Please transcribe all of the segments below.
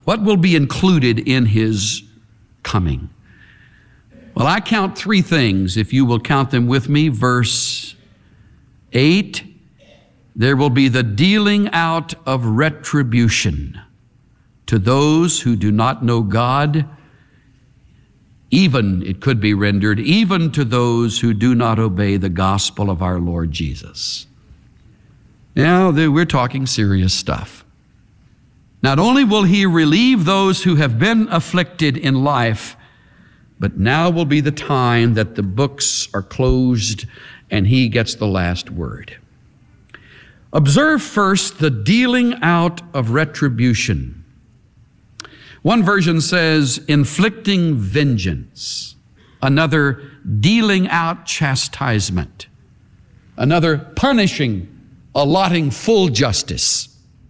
What will be included in his coming? Well, I count three things, if you will count them with me. Verse 8, there will be the dealing out of retribution to those who do not know God, even, it could be rendered, even to those who do not obey the gospel of our Lord Jesus. Now, we're talking serious stuff. Not only will he relieve those who have been afflicted in life, but now will be the time that the books are closed and he gets the last word. Observe first the dealing out of retribution. One version says, inflicting vengeance. Another, dealing out chastisement. Another, punishing, allotting full justice.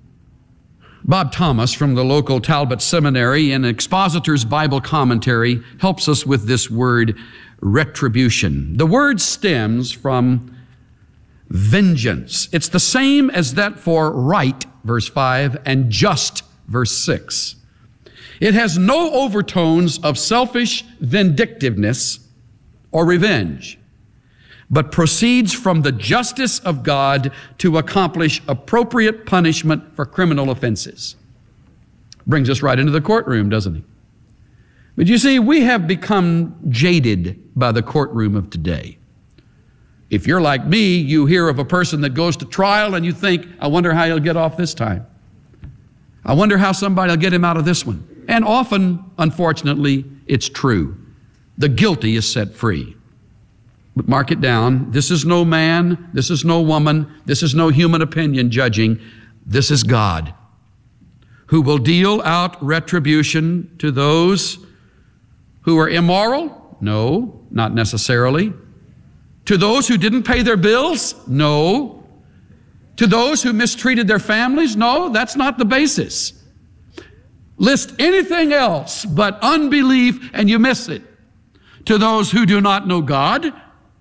Bob Thomas from the local Talbot Seminary in Expositor's Bible Commentary helps us with this word retribution. The word stems from vengeance. It's the same as that for right, verse 5, and just, verse 6. It has no overtones of selfish vindictiveness or revenge, but proceeds from the justice of God to accomplish appropriate punishment for criminal offenses. Brings us right into the courtroom, doesn't he? But you see, we have become jaded by the courtroom of today. If you're like me, you hear of a person that goes to trial and you think, I wonder how he'll get off this time. I wonder how somebody will get him out of this one. And often, unfortunately, it's true. The guilty is set free. But mark it down, this is no man, this is no woman, this is no human opinion judging. This is God, who will deal out retribution to those who are immoral? No, not necessarily. To those who didn't pay their bills? No. To those who mistreated their families? No, that's not the basis. List anything else but unbelief and you miss it. To those who do not know God,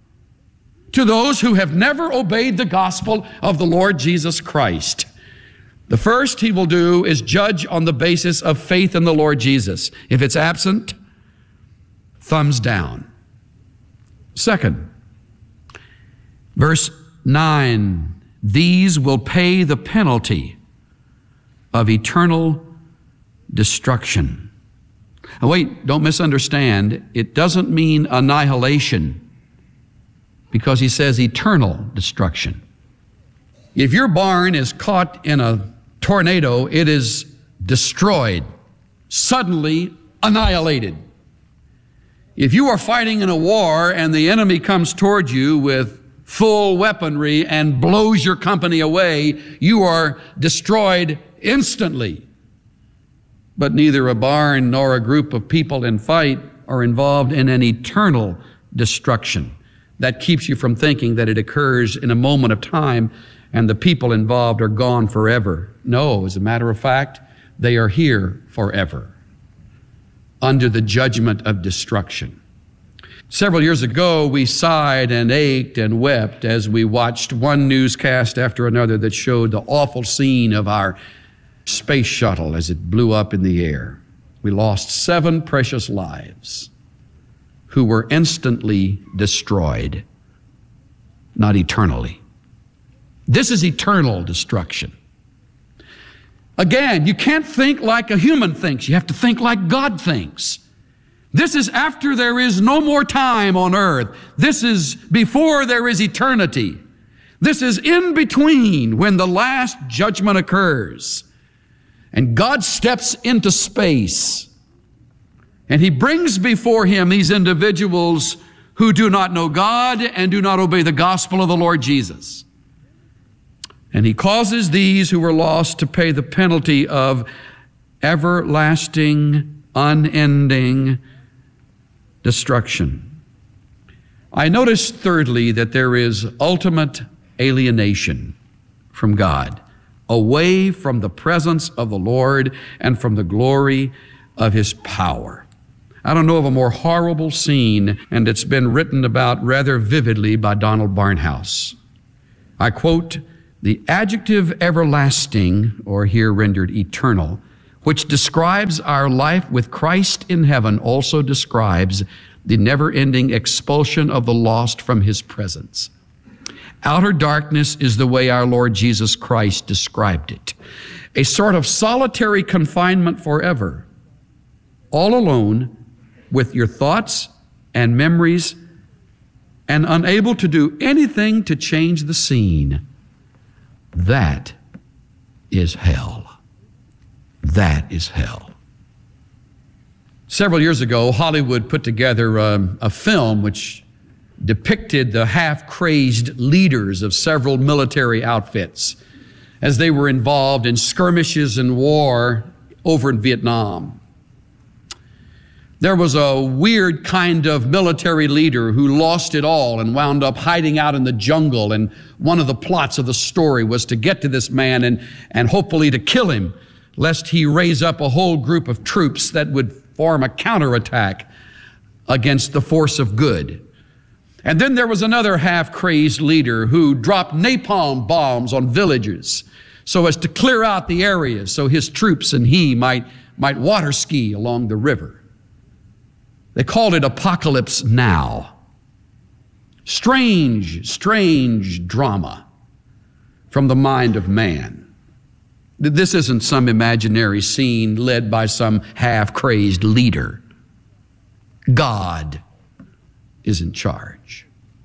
to those who have never obeyed the gospel of the Lord Jesus Christ. The first he will do is judge on the basis of faith in the Lord Jesus. If it's absent, thumbs down. Second, verse 9, these will pay the penalty of eternal destruction. Now wait, don't misunderstand. It doesn't mean annihilation, because he says eternal destruction. If your barn is caught in a tornado, it is destroyed, suddenly annihilated. If you are fighting in a war and the enemy comes toward you with full weaponry and blows your company away, you are destroyed instantly. But neither a barn nor a group of people in fight are involved in an eternal destruction. That keeps you from thinking that it occurs in a moment of time and the people involved are gone forever. No, as a matter of fact, they are here forever under the judgment of destruction. Several years ago, we sighed and ached and wept as we watched one newscast after another that showed the awful scene of our space shuttle as it blew up in the air. We lost 7 precious lives who were instantly destroyed, not eternally. This is eternal destruction. Again, you can't think like a human thinks. You have to think like God thinks. This is after there is no more time on earth. This is before there is eternity. This is in between when the last judgment occurs. And God steps into space. And he brings before him these individuals who do not know God and do not obey the gospel of the Lord Jesus. And he causes these who were lost to pay the penalty of everlasting, unending destruction. I notice thirdly that there is ultimate alienation from God, away from the presence of the Lord and from the glory of his power. I don't know of a more horrible scene, and it's been written about rather vividly by Donald Barnhouse. I quote, "The adjective everlasting," or here rendered eternal, which describes our life with Christ in heaven, also describes the never-ending expulsion of the lost from his presence. Outer darkness is the way our Lord Jesus Christ described it. A sort of solitary confinement forever, all alone with your thoughts and memories and unable to do anything to change the scene. That is hell. That is hell. Several years ago, Hollywood put together a film which depicted the half-crazed leaders of several military outfits as they were involved in skirmishes and war over in Vietnam. There was a weird kind of military leader who lost it all and wound up hiding out in the jungle, and one of the plots of the story was to get to this man and hopefully to kill him, lest he raise up a whole group of troops that would form a counterattack against the force of good. And then there was another half-crazed leader who dropped napalm bombs on villages so as to clear out the areas so his troops and he might water ski along the river. They called it Apocalypse Now. Strange, strange drama from the mind of man. This isn't some imaginary scene led by some half-crazed leader. God is in charge.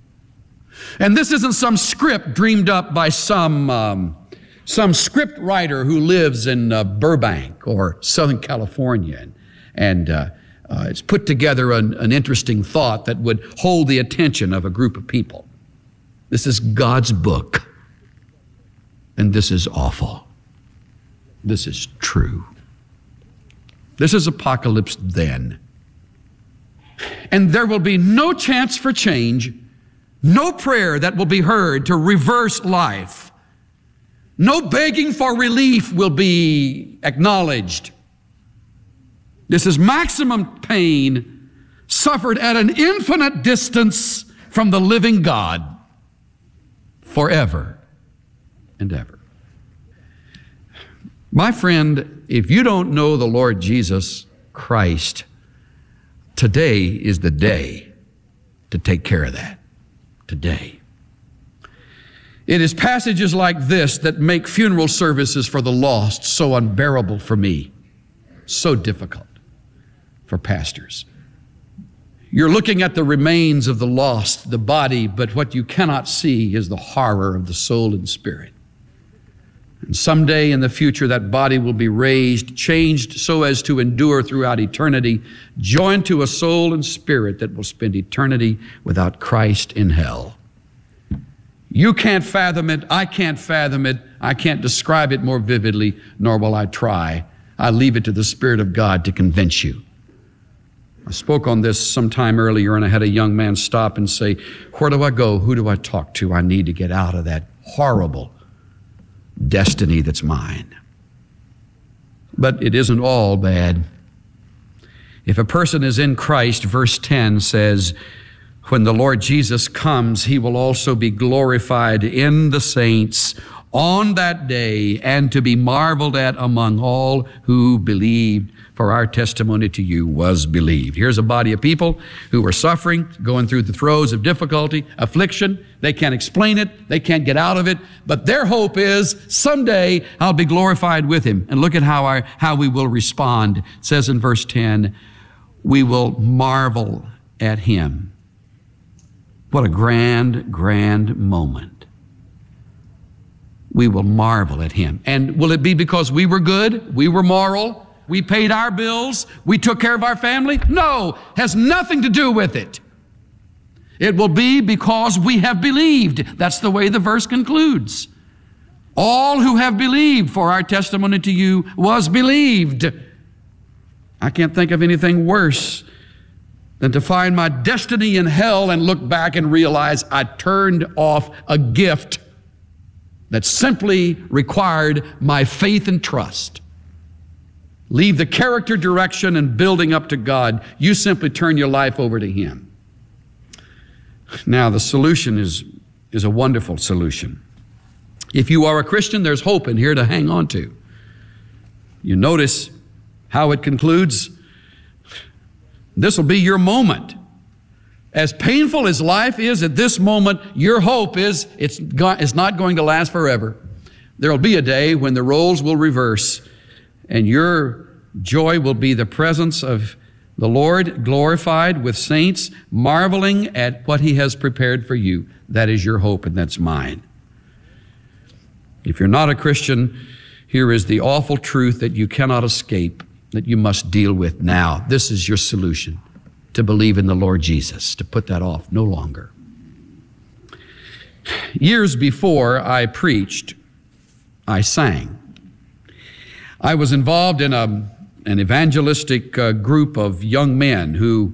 And this isn't some script dreamed up by some script writer who lives in Burbank or Southern California, and it's put together an interesting thought that would hold the attention of a group of people. This is God's book, and this is awful. This is true. This is Apocalypse then. And there will be no chance for change, no prayer that will be heard to reverse life. No begging for relief will be acknowledged. This is maximum pain suffered at an infinite distance from the living God forever and ever. My friend, if you don't know the Lord Jesus Christ, today is the day to take care of that. Today. It is passages like this that make funeral services for the lost so unbearable for me, so difficult for pastors. You're looking at the remains of the lost, the body, but what you cannot see is the horror of the soul and spirit. And someday in the future, that body will be raised, changed so as to endure throughout eternity, joined to a soul and spirit that will spend eternity without Christ in hell. You can't fathom it. I can't fathom it. I can't describe it more vividly, nor will I try. I leave it to the Spirit of God to convince you. I spoke on this sometime earlier, and I had a young man stop and say, "Where do I go? Who do I talk to? I need to get out of that horrible destiny that's mine." But it isn't all bad. If a person is in Christ, verse 10 says, when the Lord Jesus comes, he will also be glorified in the saints on that day, and to be marveled at among all who believed. For our testimony to you was believed. Here's a body of people who were suffering, going through the throes of difficulty, affliction. They can't explain it. They can't get out of it. But their hope is someday I'll be glorified with him. And look at how we will respond. It says in verse 10, we will marvel at him. What a grand, grand moment. We will marvel at him. And will it be because we were good? We were moral? We paid our bills? We took care of our family? No, has nothing to do with it. It will be because we have believed. That's the way the verse concludes. All who have believed, for our testimony to you was believed. I can't think of anything worse than to find my destiny in hell and look back and realize I turned off a gift that simply required my faith and trust. Leave the character, direction, and building up to God. You simply turn your life over to him. Now, the solution is a wonderful solution. If you are a Christian, there's hope in here to hang on to. You notice how it concludes. This will be your moment. As painful as life is at this moment, your hope is it's not going to last forever. There will be a day when the roles will reverse, and your joy will be the presence of the Lord glorified with saints, marveling at what He has prepared for you. That is your hope, and that's mine. If you're not a Christian, here is the awful truth that you cannot escape, that you must deal with now. This is your solution, to believe in the Lord Jesus, to put that off no longer. Years before I preached, I sang. I was involved in an evangelistic group of young men who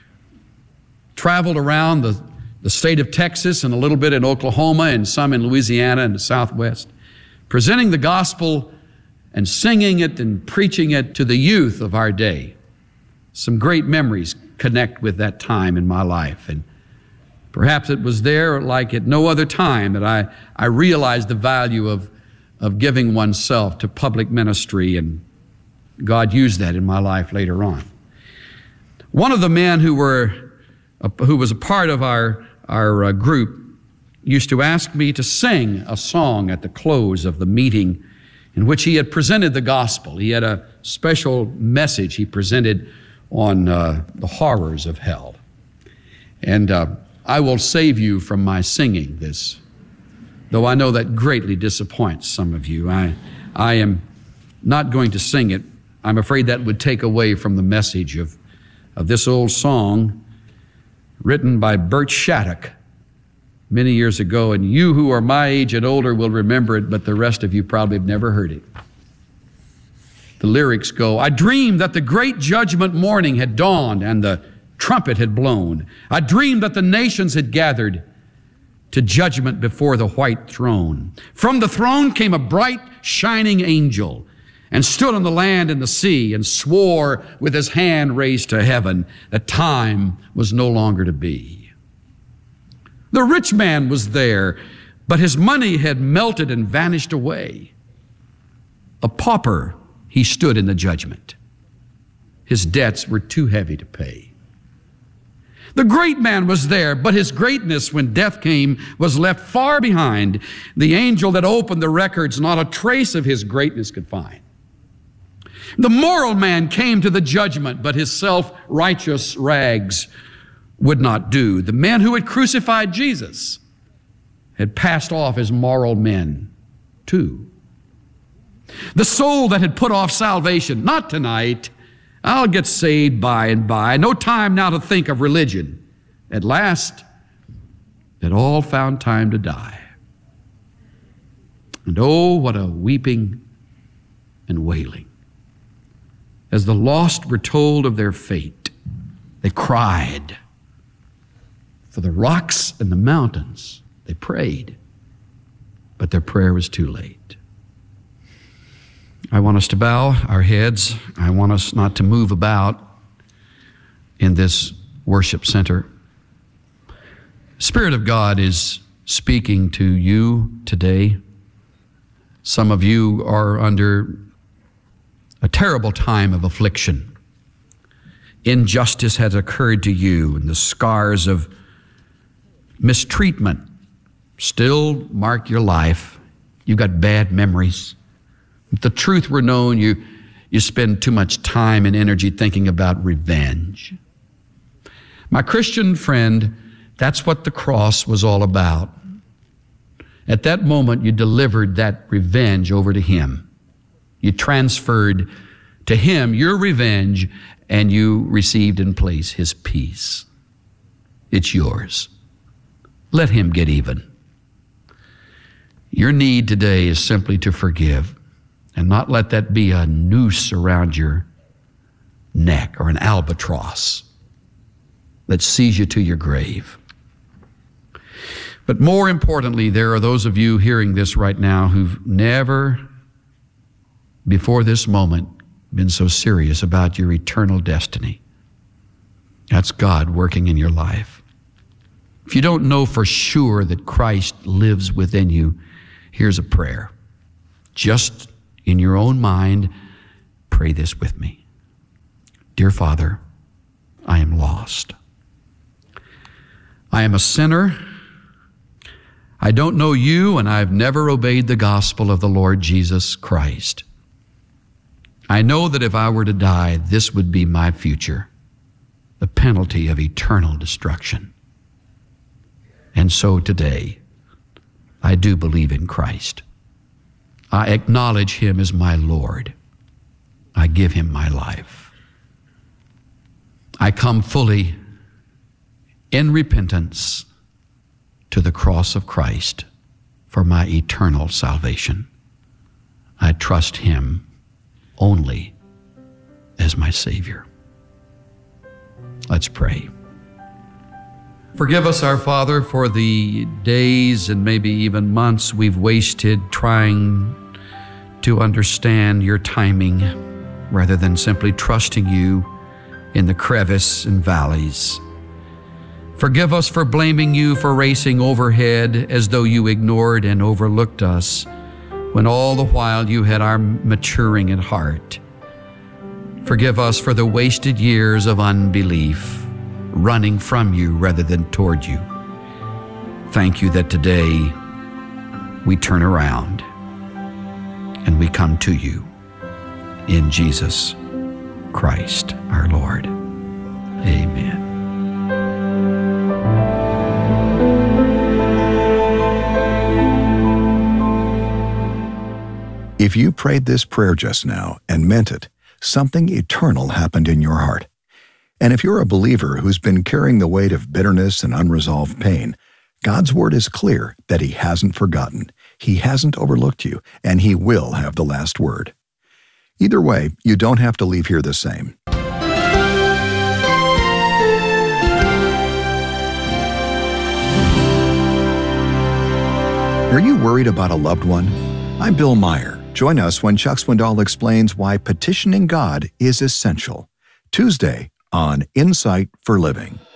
traveled around the state of Texas and a little bit in Oklahoma and some in Louisiana and the Southwest, presenting the gospel and singing it and preaching it to the youth of our day. Some great memories connect with that time in my life. And perhaps it was there like at no other time that I realized the value of giving oneself to public ministry, and God used that in my life later on. One of the men who was a part of our group used to ask me to sing a song at the close of the meeting in which he had presented the gospel. He had a special message he presented on the horrors of hell. And I will save you from my singing this, though I know that greatly disappoints some of you. I am not going to sing it. I'm afraid that would take away from the message of this old song written by Bert Shattuck many years ago, and you who are my age and older will remember it, but the rest of you probably have never heard it. The lyrics go, I dreamed that the great judgment morning had dawned and the trumpet had blown. I dreamed that the nations had gathered to judgment before the white throne. From the throne came a bright, shining angel and stood on the land and the sea and swore with his hand raised to heaven that time was no longer to be. The rich man was there, but his money had melted and vanished away. A pauper, he stood in the judgment. His debts were too heavy to pay. The great man was there, but his greatness, when death came, was left far behind. The angel that opened the records, not a trace of his greatness could find. The moral man came to the judgment, but his self-righteous rags would not do. The men who had crucified Jesus had passed off as moral men too. The soul that had put off salvation, not tonight, I'll get saved by and by, no time now to think of religion. At last, it all found time to die. And oh, what a weeping and wailing. As the lost were told of their fate, they cried. For the rocks and the mountains, they prayed, but their prayer was too late. I want us to bow our heads. I want us not to move about in this worship center. Spirit of God is speaking to you today. Some of you are under a terrible time of affliction. Injustice has occurred to you, and the scars of mistreatment still mark your life. You've got bad memories. If the truth were known, you spend too much time and energy thinking about revenge. My Christian friend, that's what the cross was all about. At that moment, you delivered that revenge over to Him. You transferred to Him your revenge, and you received in place His peace. It's yours. Let Him get even. Your need today is simply to forgive and not let that be a noose around your neck or an albatross that sees you to your grave. But more importantly, there are those of you hearing this right now who've never before this moment been so serious about your eternal destiny. That's God working in your life. If you don't know for sure that Christ lives within you, here's a prayer. Just in your own mind, pray this with me. Dear Father, I am lost. I am a sinner. I don't know you, and I've never obeyed the gospel of the Lord Jesus Christ. I know that if I were to die, this would be my future, the penalty of eternal destruction. And so today, I do believe in Christ. I acknowledge him as my Lord. I give him my life. I come fully in repentance to the cross of Christ for my eternal salvation. I trust him only as my Savior. Let's pray. Forgive us, our Father, for the days and maybe even months we've wasted trying to understand your timing rather than simply trusting you in the crevice and valleys. Forgive us for blaming you for racing overhead as though you ignored and overlooked us, when all the while you had our maturing at heart. Forgive us for the wasted years of unbelief, running from you rather than toward you. Thank you that today we turn around and we come to you in Jesus Christ our Lord. Amen. If you prayed this prayer just now and meant it, something eternal happened in your heart. And if you're a believer who's been carrying the weight of bitterness and unresolved pain, God's word is clear that he hasn't forgotten, he hasn't overlooked you, and he will have the last word. Either way, you don't have to leave here the same. Are you worried about a loved one? I'm Bill Meyer. Join us when Chuck Swindoll explains why petitioning God is essential. Tuesday on Insight for Living.